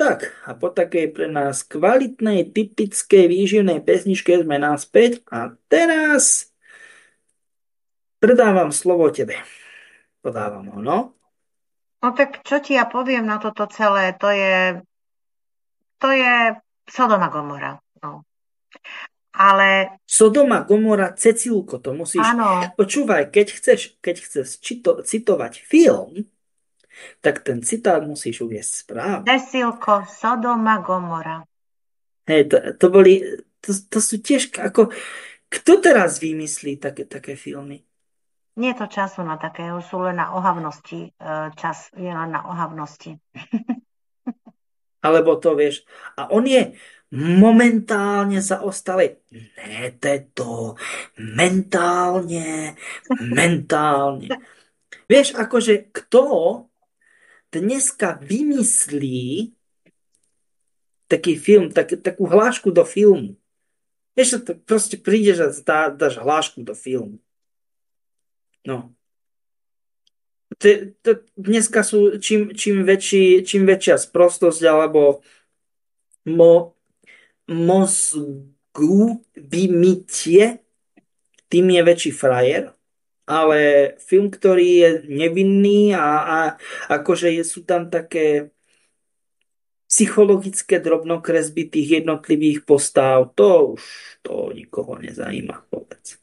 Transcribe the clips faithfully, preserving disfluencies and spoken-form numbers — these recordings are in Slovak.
Tak, a po takej pre nás kvalitnej, typickej výživnej pesničke sme naspäť a teraz predávam slovo tebe. Podávam ho, no? No tak čo ti ja poviem na toto celé? To je, to je Sodoma Gomora. No. Ale Sodoma, Gomora, Cecilko, to musíš... áno, Počúvaj, keď chceš, keď chceš čito, citovať film, tak ten citát musíš uviesť správne. Cecilko, Sodoma Gomora. Hej, to, to boli... To, to sú tiež ako... Kto teraz vymyslí také, také filmy? Nie je to času na také, už sú len na ohavnosti. e, Čas je len na ohavnosti. Alebo to vieš. A on je momentálne zaostalý. Ne, to je to. Mentálne. Mentálne. Vieš, akože kto dneska vymyslí taký film, tak, takú hlášku do filmu. Vieš, to proste prídeš a dá, dáš hlášku do filmu. No. To, to, dneska sú čím, čím, väčší, čím väčšia sprostosť alebo mo, mozgu vymytie, tým je väčší frajer. Ale film, ktorý je nevinný a, a akože sú tam také psychologické drobnokresby tých jednotlivých postav, to už to nikoho nezajíma vôbec.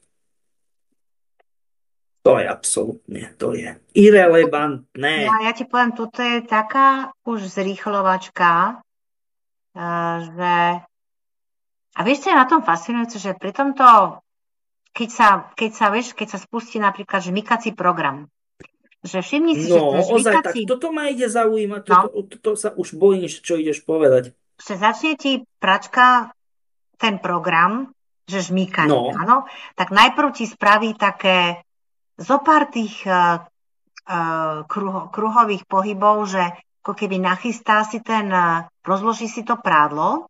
To je absolútne, to je irelevantné. No a ja ti poviem, toto je taká už zrýchlovačka, e, že... A vieš, čo je na tom fascinujúce, že pri tomto, keď sa, keď sa, vieš, keď sa spustí napríklad žmýkací program, že všimni si, že No, ten ozaj, tak žmýkací, toto ma ide zaujímať, no, toto, toto sa už bojím, že čo ideš povedať. že začne ti pračka ten program, že žmýkanie, No, áno, tak najprv ti spraví také zo pár tých uh, uh, kruho, kruhových pohybov, že ako keby nachystá si ten, uh, rozloží si to prádlo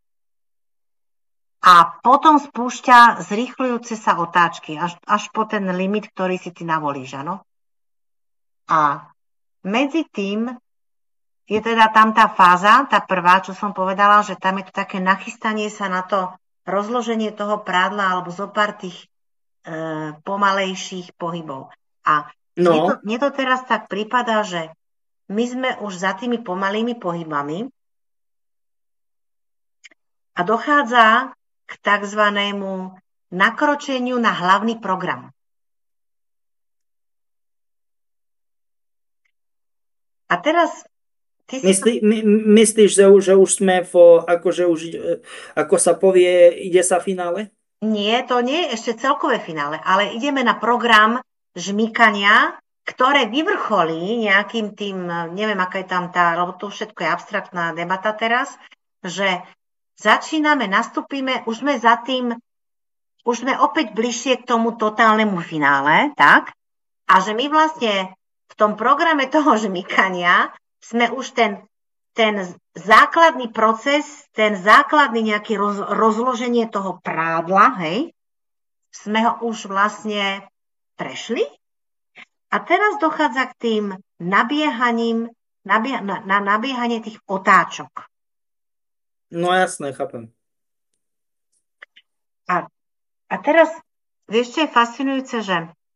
a potom spúšťa zrýchľujúce sa otáčky až, až po ten limit, ktorý si ty navolíš, áno. A medzi tým je teda tam tá fáza, tá prvá, čo som povedala, že tam je to také nachystanie sa na to rozloženie toho prádla alebo zo pár tých e, pomalejších pohybov. A mne to, no, mne to teraz tak prípada, že my sme už za tými pomalými pohybami a dochádza k takzvanému nakročeniu na hlavný program. A teraz ty si... Myslí, my, myslíš, že, už- že už sme v, akože už, e, ako sa povie, ide sa finále? Nie, to nie je ešte celkové finále, ale ideme na program žmýkania, ktoré vyvrcholí nejakým tým, neviem, aká je tam tá, lebo to všetko je abstraktná debata teraz, že začíname, nastúpime, už sme za tým, už sme opäť bližšie k tomu totálnemu finále, tak? A že my vlastne v tom programe toho žmýkania sme už ten, ten základný proces, ten základný nejaký roz, rozloženie toho prádla, hej, sme ho už vlastne prešli. A teraz dochádza k tým nabiehaním, nabie, na, na nabiehanie tých otáčok. No jasné, chápem. A, a teraz, vieš, čo je fascinujúce, že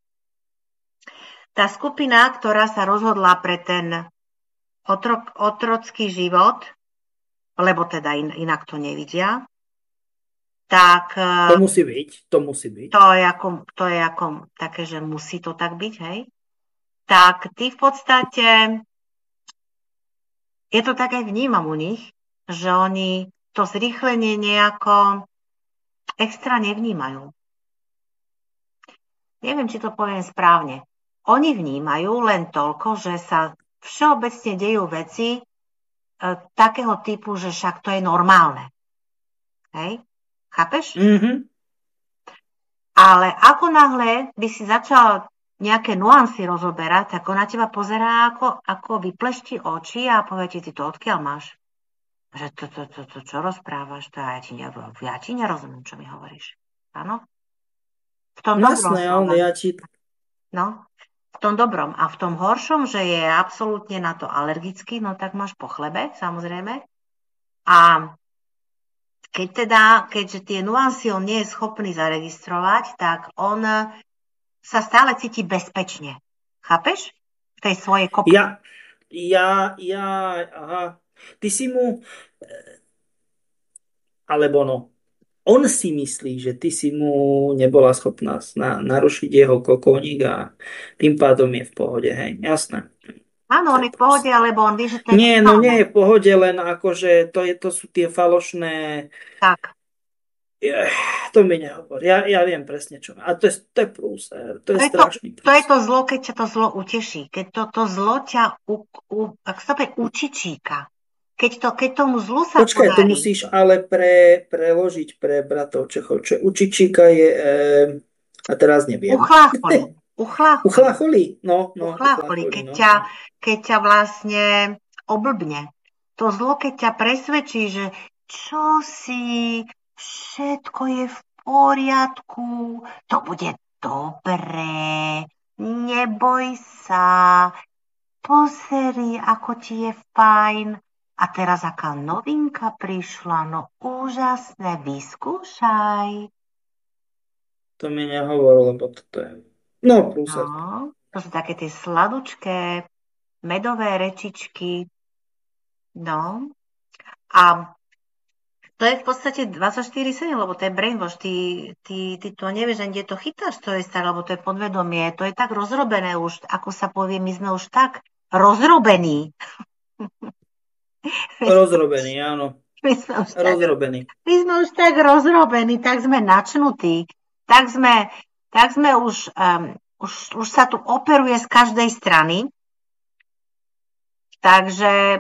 tá skupina, ktorá sa rozhodla pre ten otrok, otrocký život, lebo teda in, inak to nevidia, tak... To musí byť, to musí byť. To je ako, to je ako také, že musí to tak byť, hej? Tak ty v podstate, je to tak aj vnímam u nich, že oni to zrýchlenie nejako extra nevnímajú. Neviem, či to poviem správne. Oni vnímajú len toľko, že sa všeobecne dejú veci e, takého typu, že však to je normálne. Hej? Chápeš? Mm-hmm. Ale ako náhle by si začal nejaké nuancy rozoberať, tak on na teba pozerá, ako, ako vyplešti oči a povie ti, ty to odkiaľ máš? Že to, to, to, to čo rozprávaš? To ja, ti ne, ja ti nerozumiem, čo mi hovoríš. Áno? V tom dobrom Jasné, ale ja ti... No, v tom dobrom. A v tom horšom, že je absolútne na to alergický, no tak máš po chlebe, samozrejme. A keď teda, keďže tie nuancy on nie je schopný zaregistrovať, tak on sa stále cíti bezpečne. Chápeš? V tej svojej kopke. Ja, ja, ja, aha. Ty si mu, alebo no, on si myslí, že ty si mu nebola schopná na, narušiť jeho kokoník a tým pádom je v pohode, hej, jasné. Áno, To on je je v pohode, proste. alebo on vie, že to je Nie, no nie normálne. je v pohode, len akože to, je, to sú tie falošné. Tak. Je, to mi nehovor. Ja, ja viem presne čo. A to je, to je prúser. To To je je to, strašný to je to prúser. zlo, keď ťa to zlo uteší. Keď to, to zlo ťa u, u, ak sa povie, učičíka. Keď, to, keď tomu zlu sa Počkaj, to podarí, musíš ale pre, preložiť pre bratov Čechov. Čo učičíka je, e, a teraz neviem. uchlácholí. Uchlácholí. Uchlacholí? No, no, Uchlácholí. uchlacholí, Keď no, ťa, no. keď ťa vlastne oblbne. To zlo, keď ťa presvedčí, že čo si, všetko je v poriadku, to bude dobré, neboj sa, pozri, ako ti je fajn. A teraz aká novinka prišla, no úžasné, vyskúšaj. To mi nehovor, lebo toto je. No, No, prúser. to sú také tie sladučké, medové rečičky. No, a to je v podstate dvadsaťštyri sedem, lebo to je brainwash. Ty, ty, ty to nevieš, ani kde to chytáš, to je stále, lebo to je podvedomie. To je tak rozrobené už, ako sa povie, my sme už tak rozrobení. My sme, Rozrobený, áno. my sme už tak, Rozrobený. my sme už tak rozrobení, tak sme načnutí, tak sme, tak sme už, um, už, už sa tu operuje z každej strany. Takže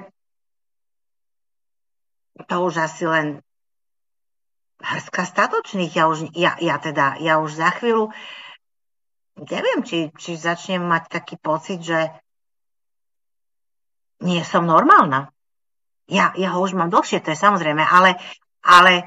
to už asi len hrstka statočných. Ja už, ja, ja teda, ja už za chvíľu neviem, či, či začnem mať taký pocit, že nie som normálna. Ja, ja ho už mám dlhšie, to je samozrejme, ale, ale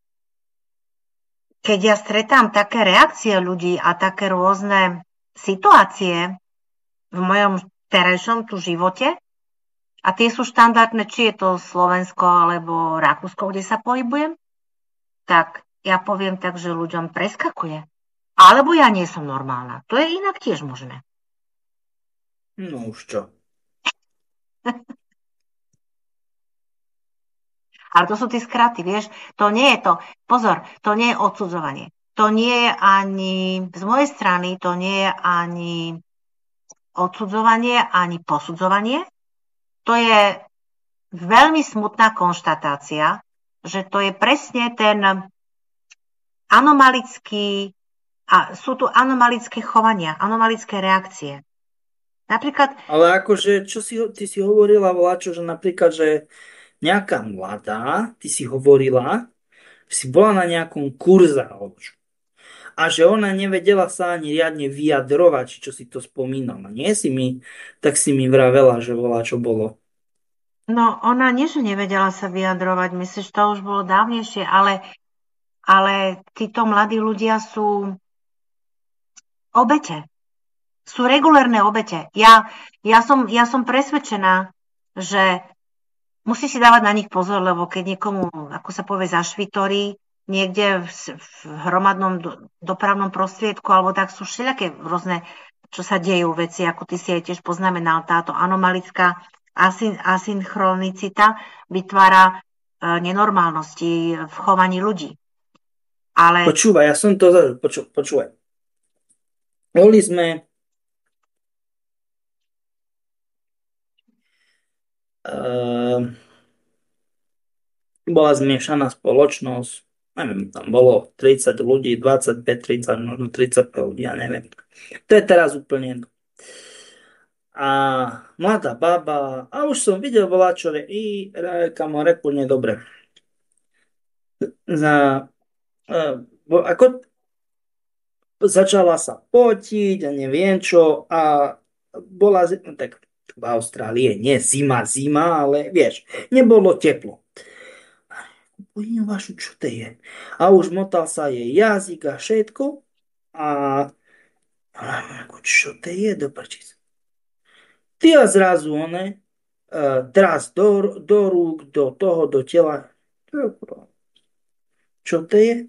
keď ja stretám také reakcie ľudí a také rôzne situácie v mojom terajšom tu živote, a tie sú štandardné, či je to Slovensko alebo Rakúsko, kde sa pohybujem, tak ja poviem tak, že ľuďom preskakuje. Alebo ja nie som normálna. To je inak tiež možné. No už čo. Ale to sú tie skraty, vieš. To nie je to, pozor, to nie je odsudzovanie. To nie je ani, z mojej strany, to nie je ani odsudzovanie, ani posudzovanie. To je veľmi smutná konštatácia, že to je presne ten anomalický, a sú tu anomalické chovania, anomalické reakcie. Napríklad, Ale akože, čo si, ho- ty si hovorila, Voláčo, že napríklad, že nejaká mladá, ty si hovorila, že si bola na nejakom kurze, alebo čo. A že ona nevedela sa ani riadne vyjadrovať, čo si to spomínala. Nie si mi, tak si mi vravela, že volá, čo bolo. no ona nie, že nevedela sa vyjadrovať, myslím, že to už bolo dávnejšie, ale, ale títo mladí ľudia sú obete. Sú regulérne obete. Ja, ja, som, ja som presvedčená, že musí si dávať na nich pozor, lebo keď niekomu, ako sa povie, zašvitorí niekde v, v hromadnom do, dopravnom prostriedku, alebo tak sú všelijaké rôzne, čo sa dejú veci, ako ty si aj tiež poznamenal, táto anomalická asyn, asynchronicita vytvára e, nenormálnosti v chovaní ľudí. Ale Počúvaj, ja som to zažil. Poču, počúvaj. Boli sme uh, bola zmiešaná spoločnosť. Neviem, tam bolo tridsať ľudí, dvadsaťpäť, tridsať, možno tridsaťpäť ľudí, ja neviem. To je teraz úplne jedno. A mladá baba, a už som videl voláčové, i kamo, úplne dobre. Za, uh, bo, ako začala sa potiť a neviem čo a bola, zi- no tak v Austrálii nie zima, zima, ale vieš, nebolo teplo. Bohňu vašu, čo to je? A už motal sa jej jazyk a všetko a a ako, čo to je do prčic? Ty a zrazu one uh, teraz do, do rúk, do toho, do tela. Čo to je?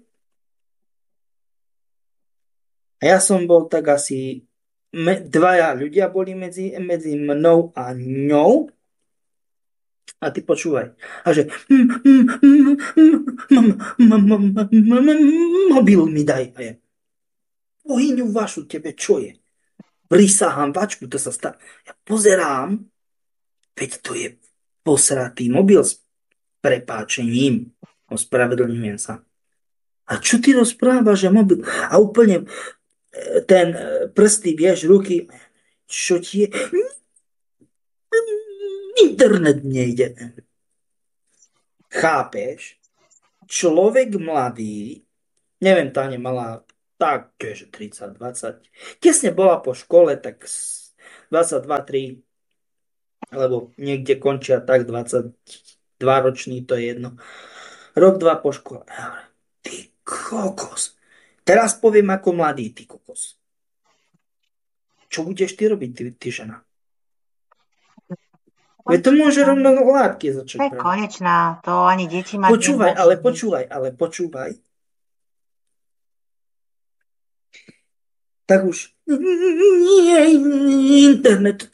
A ja som bol tak asi, me, dvaja ľudia boli medzi, medzi mnou a ňou. A ty počúvaj. A že mobil mi daj. A je, bohyňu vašu, tebe čo je? Prisahám, vačku, to sa stá. Ja pozerám, veď to je posratý mobil s prepáčením. Ospravedlňujem sa. A čo ty rozprávaš, že mobil? A úplne ten prsty, vieš, ruky. Čo ti je? Internet nejde. Chápeš? Človek mladý, neviem, tá nemala tak, že tridsať, dvadsať. Tesne bola po škole, tak dvadsaťdva, tri, alebo niekde končia tak dvadsaťdva ročný, to je jedno. Rok, dva po škole. Ty kokos. Teraz poviem ako mladý, ty kokos. Čo budeš ty robiť, ty, ty žena? Veď to môže rovno látky začať. To je konečná, to ani deti mať Počúvaj, ale počúvaj, ale počúvaj. Tak už nie, internet,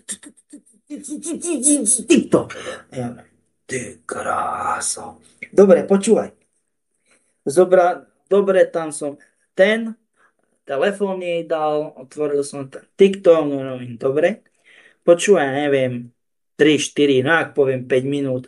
TikTok. Ty kráso. Dobre, počúvaj. Zobra, dobre, tam som ten telefón jej dal, otvoril som ten TikTok, no, dobre. Počúvaj, neviem, tri, štyri, no ak poviem päť minút.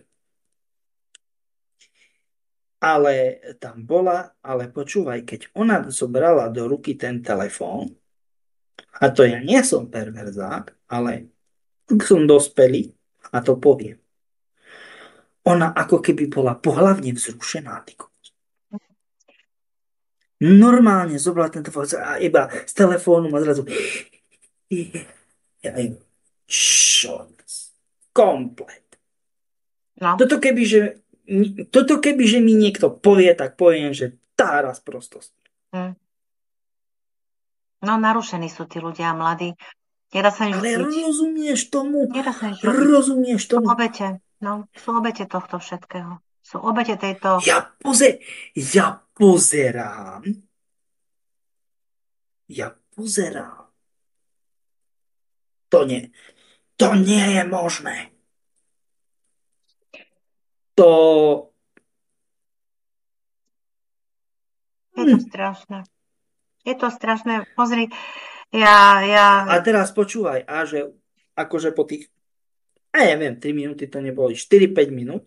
Ale tam bola, ale počúvaj, keď ona zobrala do ruky ten telefón, a to ja nie som perverzák, ale som dospelý a to poviem. Ona ako keby bola pohlavne vzrušená. Normálne zobrala ten telefón a iba z telefónu a zrazu ja im čo? Komplet. No. Toto keby, že toto keby, že mi niekto povie, tak poviem, že tá raz prostosť. Hm. No, narušení sú tí ľudia mladí. Nedá sa nič Ale robiť. rozumieš tomu? Nedá sa nič robiť. Rozumieš tomu? Sú obete. No, sú obete tohto všetkého. Sú obete tejto... Ja, poze- ja pozerám. Ja pozerám. To nie. To nie je možné. To... Je to strašné. Je to strašné. Pozri, ja... ja... A teraz počúvaj, a že akože po tých, a neviem, tri minúty to neboli, štyri päť minút,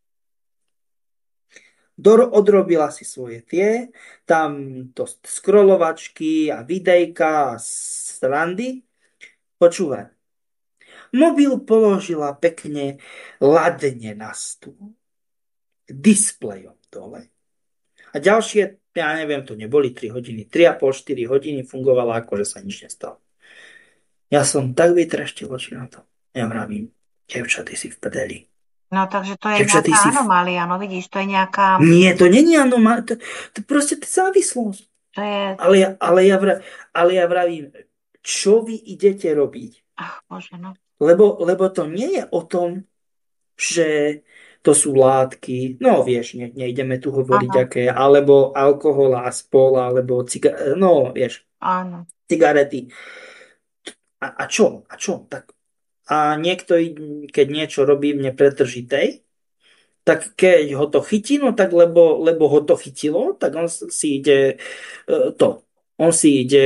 Dor odrobila si svoje tie, tam to scrollovačky a videjka a srandy. Počúvaj. Mobil položila pekne ladne na stôl, displejom dole. A ďalšie, ja neviem, to neboli tri hodiny, tri a pol štyri hodiny fungovala, ako že sa nič nestalo. Ja som tak vytreštil oči na to. Ja vravím, devča, ty si v prdeli. No, takže to je Devča, nejaká anomália, no vidíš, to je nejaká... Nie, to nie je anomália, to, to proste to je závislosť. To je... Ale ja, ale, ja vra, ale ja vravím, čo vy idete robiť? Ach, Bože, no. Lebo, lebo to nie je o tom, že to sú látky, no vieš, ne, nejdeme tu hovoriť, Aha. aké, alebo alkohol a spol, alebo ciga- no vieš, Áno. cigarety. A, a čo? A čo? Tak, a niekto, keď niečo robí v nepretržitej, tak keď ho to chytí, no tak lebo, lebo ho to chytilo, tak on si ide to. On si ide,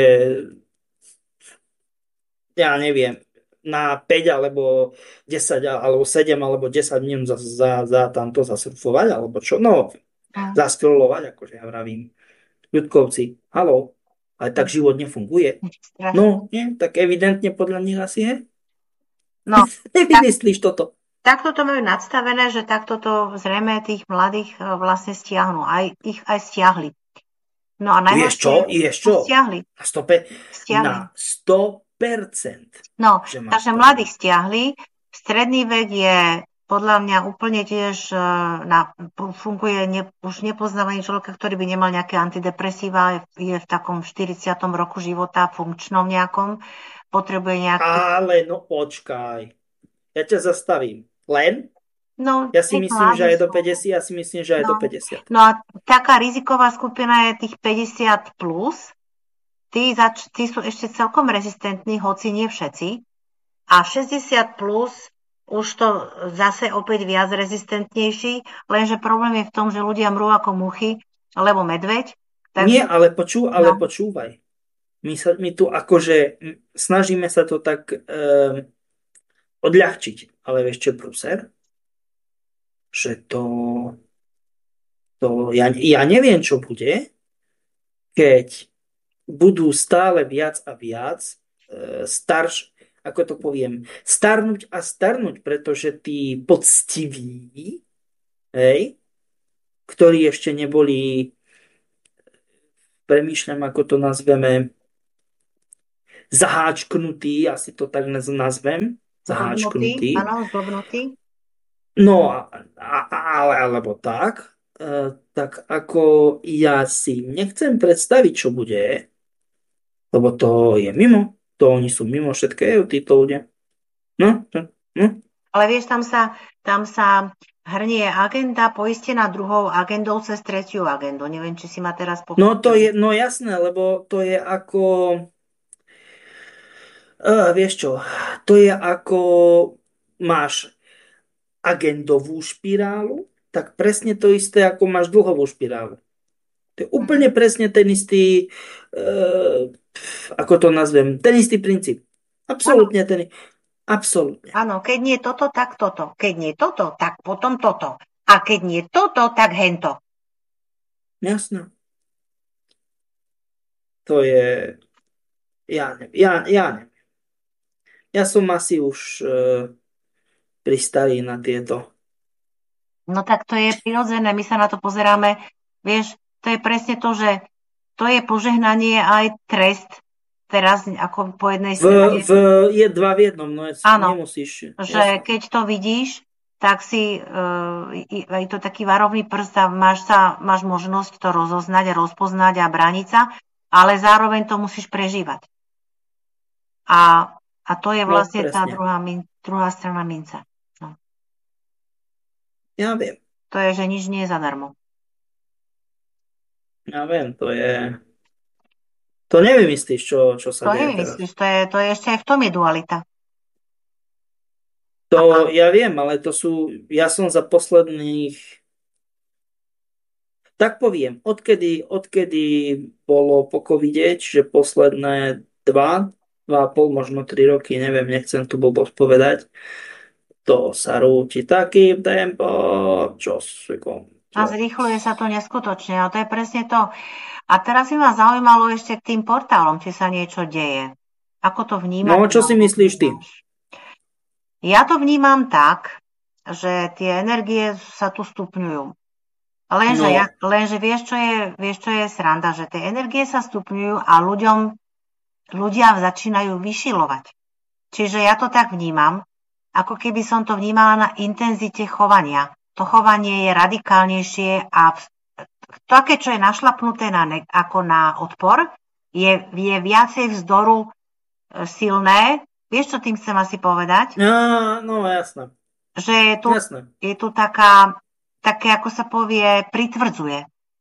ja neviem, na päť alebo desať alebo sedem alebo desať minút za, za, za tamto zasurfovať, alebo čo, no, mm. zaskrollovať, akože ja vravím. Ľudkovci, haló, ale tak život nefunguje. No, nie, tak evidentne podľa nich asi je. No, nevymyslíš toto. Takto to majú nadstavené, že takto to zrejme tých mladých vlastne stiahnu. Aj ich aj stiahli. No a najhoršie... Vieš čo? Vieš čo? Stiahli. Na sto percent. Na sto percent. No, takže mladých stiahli. Stredný vek je podľa mňa úplne tiež na, funguje ne, už nepoznávaný človeka, ktorý by nemal nejaké antidepresíva, je v takom štyridsiatom roku života, funkčnom nejakom. Potrebuje nejaký... Ale no počkaj. ja ťa zastavím. Len? No, Ja si veď myslím, že mladí aj do sú. päťdesiat, ja si myslím, že aj do No, päťdesiat. no a taká riziková skupina je tých päťdesiat plus. Tí, zač- tí sú ešte celkom rezistentní, hoci nie všetci. A šesťdesiat plus už to zase opäť viac rezistentnejší, lenže problém je v tom, že ľudia mrú ako muchy, alebo medveď. Nie, Takže, ale, počú, ale no, počúvaj. My, sa, my tu akože m, snažíme sa to tak um, odľahčiť. Ale vieš čo, prúser? Že to, to ja, ja neviem, čo bude, keď budú stále viac a viac e, starš, ako to poviem, starnúť a starnúť, pretože tí poctiví, hej, ktorí ešte neboli, premýšľam, ako to nazveme, zaháčknutí, asi to tak naz- nazvem, zblbnutý, zaháčknutí, áno, zblbnutý. no, a, a, ale, alebo tak, e, tak ako ja si nechcem predstaviť, čo bude, lebo to je mimo, to oni sú mimo všetkého, títo ľudia. No, to, no. Ale vieš, tam sa, tam sa hrnie agenda poistená druhou agendou cez tretiu agendu. Neviem, či si ma teraz No to pochopil. je, no jasné, lebo to je ako, uh, vieš čo, to je ako máš agendovú špirálu, tak presne to isté, ako máš dlhovú špirálu. To je úplne Mhm. presne ten istý, uh, ako to nazvem, ten istý princíp. Áno, Absolútne ten, absolútne. áno, keď nie toto, tak toto. Keď nie toto, tak potom toto. A keď nie toto, tak hento. Jasné. To je, ja neviem, ja, ja neviem. Ja som asi už uh, pristarý na tieto. No tak to je prirodzené, my sa na to pozeráme. Vieš, to je presne to, že to je požehnanie aj trest. Teraz ako po jednej V, strane. v, je dva v jednom, no je, Áno, nemusíš. že Jasné. keď to vidíš, tak si, uh, je to taký varovný prst a máš, sa, máš možnosť to rozoznať a rozpoznať a brániť sa, ale zároveň to musíš prežívať. A, a to je No, vlastne tá presne. druhá, min, druhá strana mince. No. Ja viem. To je, že nič nie je zadarmo. Ja viem, to je... To nevymyslíš, čo, čo sa To deje teraz. nevymyslíš, to je, to je ešte aj v tom je dualita. To ja viem, ale to sú... Ja som za posledných... Tak poviem, odkedy, odkedy bolo po covide, čiže posledné dva, dva a pol, možno tri roky, neviem, nechcem tu blbosť povedať, to sa rúti takým tempom, čo si kom... A zrýchluje sa to neskutočne. A to je presne to. A teraz by ma zaujímalo ešte k tým portálom, či sa niečo deje. Ako to vnímať? No, čo si myslíš ty? Ja to vnímam tak, že tie energie sa tu stupňujú. Lenže, No. ja, lenže vieš, čo je, vieš, čo je sranda, že tie energie sa stupňujú a ľuďom, ľudia začínajú vyšilovať. Čiže ja to tak vnímam, ako keby som to vnímala na intenzite chovania. To chovanie je radikálnejšie a také, čo je našlapnuté na ne, ako na odpor, je, je viacej vzdoru e, silné. Vieš, čo tým chcem asi povedať? No, no jasné. Že je tu, Jasné. je tu taká, také, ako sa povie, pritvrdzuje.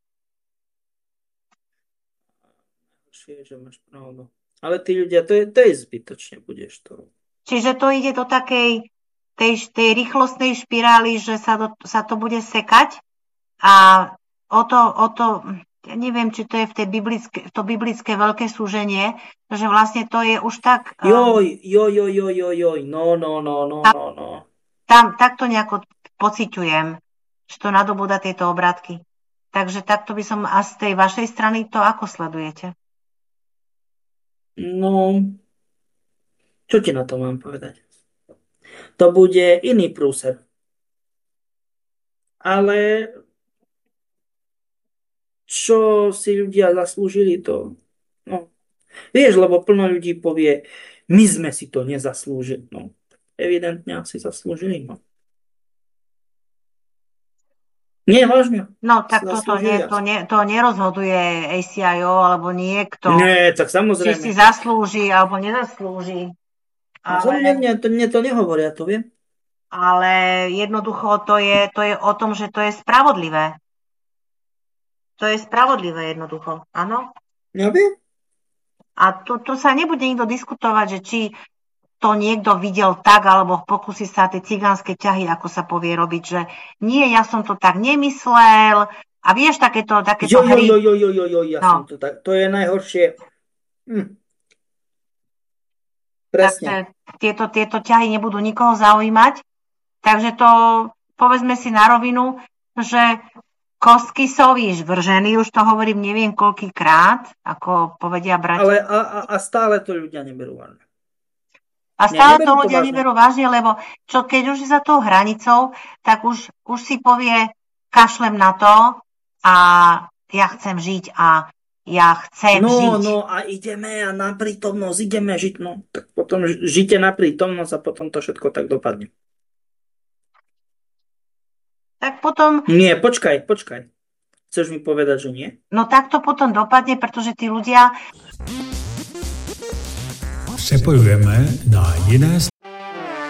Že máš pravdu. Ale tí ľudia, to je, to je zbytočne, budeš to. Čiže to ide do takej tej, tej rýchlostnej špirály, že sa, do, sa to bude sekať a o to, o to, ja neviem, či to je v tej biblické, to biblické veľké súženie, že vlastne to je už tak... Joj, joj, joj, joj, joj, joj, no, no, no, no, no, no. Tam takto nejako pociťujem, že to nadobúda tieto obrátky. Takže takto by som, a z tej vašej strany to ako sledujete? No, čo ti na to mám povedať? To bude iný prúser. Ale čo si ľudia zaslúžili, to... No. Vieš, lebo plno ľudí povie, my sme si to nezaslúžili. No, evidentne asi zaslúžili, no. Nie, vážne. No tak toto Zaslúžili nie, to, asi. nie, to nerozhoduje á cé í ó alebo niekto, Nie, tak či samozrejme. si zaslúži alebo nezaslúži. No, Ale... mne, to, mne to nehovoria, to viem. ale jednoducho to je, to je o tom, že to je spravodlivé. To je spravodlivé jednoducho, áno? Ja viem. A tu, tu sa nebude nikto diskutovať, že či to niekto videl tak, alebo pokusí sa tie cigánske ťahy, ako sa povie, robiť, že nie, ja som to tak nemyslel. A vieš, takéto, takéto Jo, jo, hry. jo, jo, jo, jo, jo, ja No. som to tak. To je najhoršie. Hm. Presne. Takže tieto, tieto ťahy nebudú nikoho zaujímať. Takže to, povedzme si na rovinu, že kostky sú víš vržený, už to hovorím neviem koľkýkrát, ako povedia bratia. Ale a, a, a stále to ľudia neberú vážne. A Nie, stále neberú to to ľudia vážne. neberú vážne, lebo čo, keď už je za tou hranicou, tak už, už si povie, kašlem na to a ja chcem žiť a ja chcem No, žiť. no a ideme a na prítomnosť, ideme žiť. No, tak potom ž- žite na prítomnosť a potom to všetko tak dopadne. Tak potom, Nie, počkaj, počkaj. Chceš mi povedať, že nie? no tak to potom dopadne, pretože tí ľudia Přepojujeme na jiné